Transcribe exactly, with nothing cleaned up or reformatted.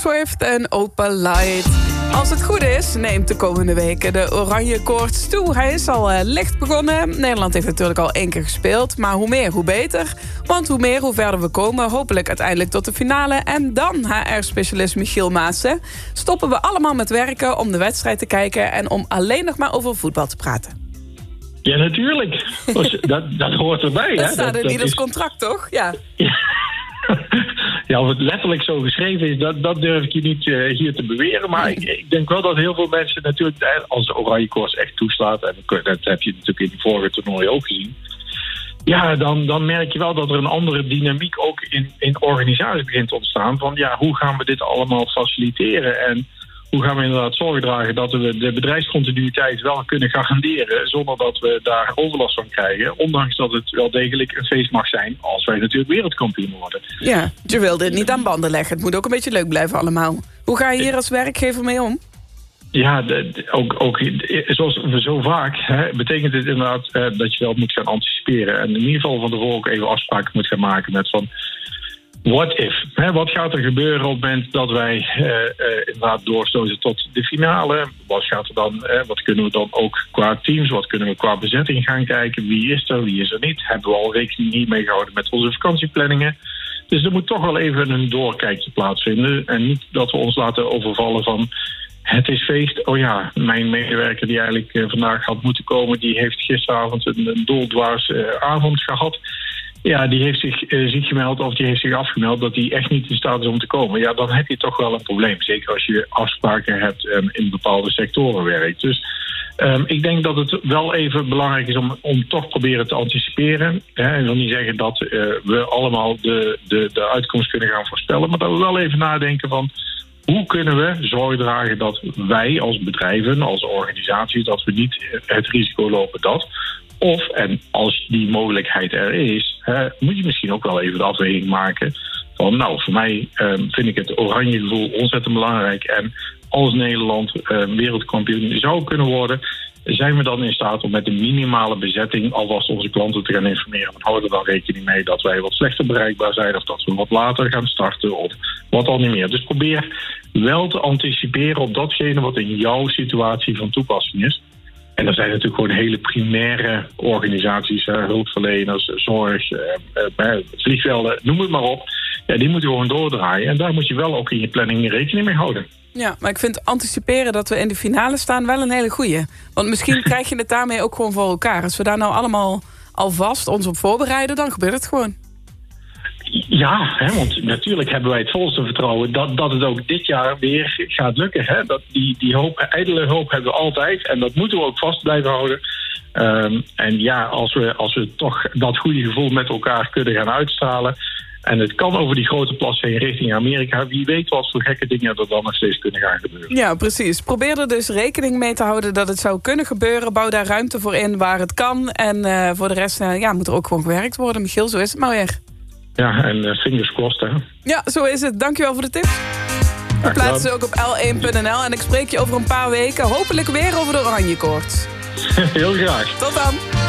Swift en Open Light. Als het goed is, neemt de komende weken de oranje koorts toe. Hij is al uh, licht begonnen. Nederland heeft natuurlijk al één keer gespeeld. Maar hoe meer, hoe beter. Want hoe meer, hoe verder we komen. Hopelijk uiteindelijk tot de finale. En dan, H R-specialist Michiel Maassen, stoppen we allemaal met werken om de wedstrijd te kijken en om alleen nog maar over voetbal te praten. Ja, natuurlijk. Dat, dat hoort erbij. Dat hè? staat in dat, ieders is... contract, toch? Ja. Ja. Ja, of het letterlijk zo geschreven is, dat, dat durf ik je niet uh, hier te beweren. Maar ik, ik denk wel dat heel veel mensen natuurlijk, als de oranje koorts echt toeslaat, en dat heb je natuurlijk in de vorige toernooi ook gezien, ja, dan, dan merk je wel dat er een andere dynamiek ook in, in organisaties begint te ontstaan. Van ja, hoe gaan we dit allemaal faciliteren en hoe gaan we inderdaad zorg dragen dat we de bedrijfscontinuïteit wel kunnen garanderen zonder dat we daar overlast van krijgen. Ondanks dat het wel degelijk een feest mag zijn als wij natuurlijk wereldkampioen worden. Ja, je wilde het niet aan banden leggen. Het moet ook een beetje leuk blijven allemaal. Hoe ga je hier als werkgever mee om? Ja, de, de, ook, ook zoals we zo vaak, hè, betekent het inderdaad uh, dat je wel moet gaan anticiperen. En in ieder geval van tevoren ook even afspraken moet gaan maken met van what if? Hè, wat gaat er gebeuren op het moment dat wij uh, uh, inderdaad doorstoten tot de finale? Wat gaat er dan? Uh, wat kunnen we dan ook qua teams? Wat kunnen we qua bezetting gaan kijken? Wie is er? Wie is er niet? Hebben we al rekening hiermee gehouden met onze vakantieplanningen? Dus er moet toch wel even een doorkijkje plaatsvinden. En niet dat we ons laten overvallen van het is feest. Oh ja, mijn medewerker die eigenlijk uh, vandaag had moeten komen, die heeft gisteravond een, een doldwaars uh, avond gehad. Ja, die heeft zich uh, ziek gemeld of die heeft zich afgemeld dat hij echt niet in staat is om te komen. Ja, dan heb je toch wel een probleem. Zeker als je afspraken hebt en in bepaalde sectoren werkt. Dus um, ik denk dat het wel even belangrijk is om, om toch proberen te anticiperen. Hè. Ik wil niet zeggen dat uh, we allemaal de, de, de uitkomst kunnen gaan voorspellen. Maar dat we wel even nadenken van hoe kunnen we zorg dragen dat wij als bedrijven, als organisaties, dat we niet het risico lopen dat. Of, en als die mogelijkheid er is, hè, moet je misschien ook wel even de afweging maken van, nou, voor mij um, vind ik het oranje gevoel ontzettend belangrijk. En als Nederland um, wereldkampioen zou kunnen worden, zijn we dan in staat om met een minimale bezetting alvast onze klanten te gaan informeren. We houden dan rekening mee dat wij wat slechter bereikbaar zijn of dat we wat later gaan starten of wat al niet meer. Dus probeer wel te anticiperen op datgene wat in jouw situatie van toepassing is. En er zijn natuurlijk gewoon hele primaire organisaties, uh, hulpverleners, zorg, uh, uh, vliegvelden, noem het maar op. Ja, die moeten gewoon doordraaien. En daar moet je wel ook in je planning rekening mee houden. Ja, maar ik vind anticiperen dat we in de finale staan wel een hele goeie. Want misschien krijg je het daarmee ook gewoon voor elkaar. Als we daar nou allemaal alvast ons op voorbereiden, dan gebeurt het gewoon. Ja, hè, want natuurlijk hebben wij het volste vertrouwen dat, dat het ook dit jaar weer gaat lukken. Hè? Dat die, die hoop, ijdele hoop hebben we altijd en dat moeten we ook vast blijven houden. Um, en ja, als we, als we toch dat goede gevoel met elkaar kunnen gaan uitstralen en het kan over die grote plas heen richting Amerika, wie weet wat voor gekke dingen er dan nog steeds kunnen gaan gebeuren. Ja, precies. Probeer er dus rekening mee te houden dat het zou kunnen gebeuren. Bouw daar ruimte voor in waar het kan. En uh, voor de rest uh, ja, moet er ook gewoon gewerkt worden. Michiel, zo is het maar weer. Ja, en uh, fingers crossed, hè. Ja, zo is het. Dankjewel voor de tips. We plaatsen ze ook op L één punt n l. En ik spreek je over een paar weken hopelijk weer over de oranje koorts. Heel graag. Tot dan.